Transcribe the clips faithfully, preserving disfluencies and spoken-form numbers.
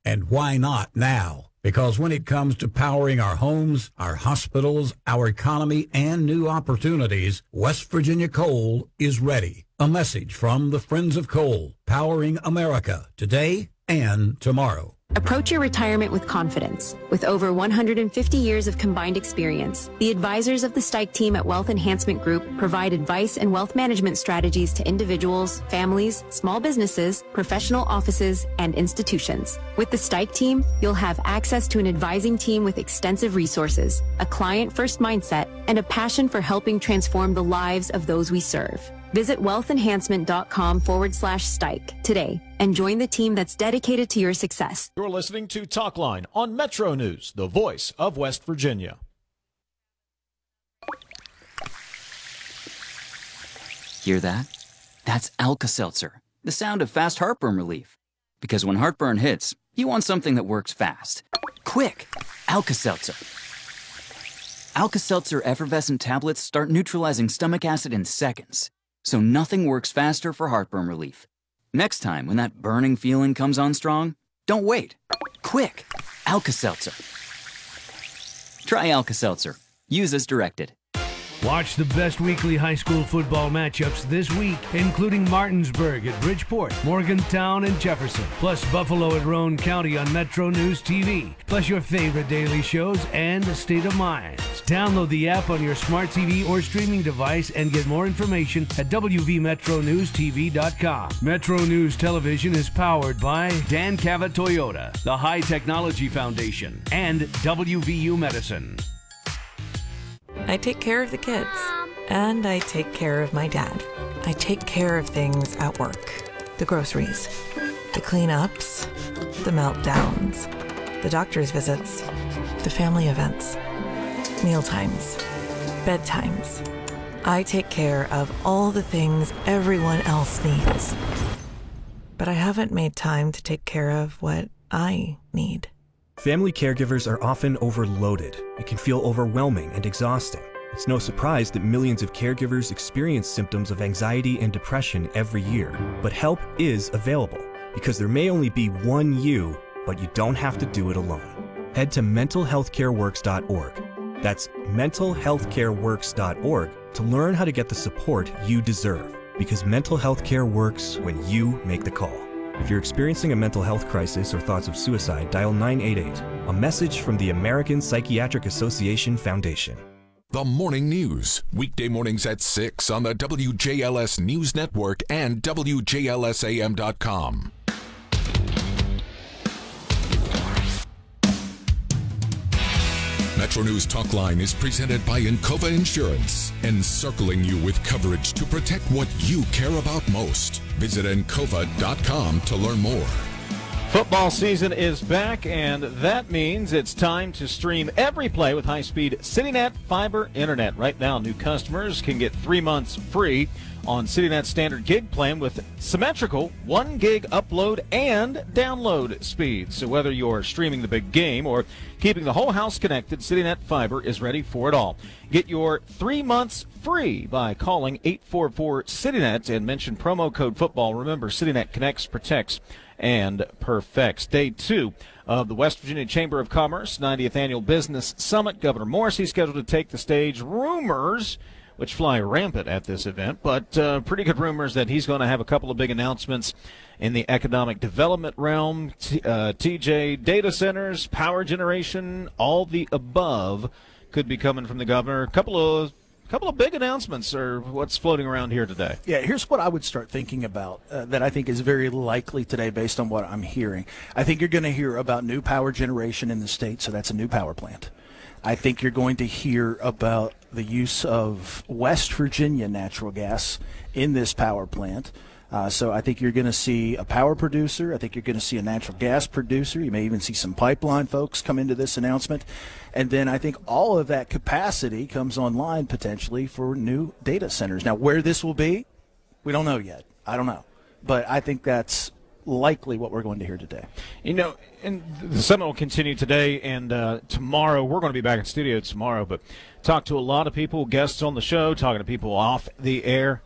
And why not now? Because when it comes to powering our homes, our hospitals, our economy, and new opportunities, West Virginia Coal is ready. A message from the Friends of Coal, powering America today and tomorrow. Approach your retirement with confidence. With over one hundred fifty years of combined experience, the advisors of the Stike team at Wealth Enhancement Group provide advice and wealth management strategies to individuals, families, small businesses, professional offices, and institutions. With the Stike team, you'll have access to an advising team with extensive resources, a client-first mindset, and a passion for helping transform the lives of those we serve. Visit wealthenhancement.com forward slash Stike today and join the team that's dedicated to your success. You're listening to Talkline on Metro News, the voice of West Virginia. Hear that? That's Alka-Seltzer, the sound of fast heartburn relief. Because when heartburn hits, you want something that works fast. Quick! Alka-Seltzer. Alka-Seltzer effervescent tablets start neutralizing stomach acid in seconds. So nothing works faster for heartburn relief. Next time, when that burning feeling comes on strong, don't wait. Quick! Alka-Seltzer. Try Alka-Seltzer. Use as directed. Watch the best weekly high school football matchups this week, including Martinsburg at Bridgeport, Morgantown and Jefferson, plus Buffalo at Roane County on Metro News T V, plus your favorite daily shows and State of Mind. Download the app on your smart T V or streaming device and get more information at w v metro news t v dot com. Metro News Television is powered by Dan Cavett Toyota, the High Technology Foundation, and W V U Medicine. I take care of the kids, and I take care of my dad. I take care of things at work. The groceries, the cleanups, the meltdowns, the doctor's visits, the family events, mealtimes, bedtimes. I take care of all the things everyone else needs. But I haven't made time to take care of what I need. Family caregivers are often overloaded. It can feel overwhelming and exhausting. It's no surprise that millions of caregivers experience symptoms of anxiety and depression every year. But help is available, because there may only be one you, but you don't have to do it alone. Head to mental health care works dot org. That's mental health care works dot org to learn how to get the support you deserve, because mental health care works when you make the call. If you're experiencing a mental health crisis or thoughts of suicide, dial nine eight eight. A message from the American Psychiatric Association Foundation. The Morning News, weekday mornings at six on the W J L S News Network and W J L S A M dot com. Metro News Talkline is presented by Encova Insurance, encircling you with coverage to protect what you care about most. Visit encova dot com to learn more. Football season is back, and that means it's time to stream every play with high-speed CityNet fiber internet. Right now, new customers can get three months free on CityNet standard gig plan with symmetrical one gig upload and download speeds. So whether you're streaming the big game or keeping the whole house connected, CityNet Fiber is ready for it all. Get your three months free by calling eight four four CityNet and mention promo code football. Remember, CityNet connects, protects, and perfects. Day two of the West Virginia Chamber of Commerce ninetieth Annual Business Summit. Governor Morrissey scheduled to take the stage. Rumors which fly rampant at this event, but uh, pretty good rumors that he's going to have a couple of big announcements in the economic development realm. T- uh, T J, data centers, power generation, all the above could be coming from the governor. A couple of A couple of big announcements are what's floating around here today. Yeah, here's what I would start thinking about uh, that I think is very likely today based on what I'm hearing. I think you're going to hear about new power generation in the state, so that's a new power plant. I think you're going to hear about the use of West Virginia natural gas in this power plant. Uh, so I think you're going to see a power producer. I think you're going to see a natural gas producer. You may even see some pipeline folks come into this announcement. And then I think all of that capacity comes online potentially for new data centers. Now, where this will be, we don't know yet. I don't know. But I think that's likely what we're going to hear today. You know, and the summit will continue today and uh, tomorrow. We're going to be back in studio tomorrow, but talk to a lot of people, guests on the show, talking to people off the air.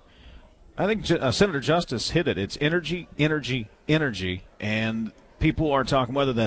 I think uh, Senator Justice hit it. It's energy, energy, energy, and people are talking whether that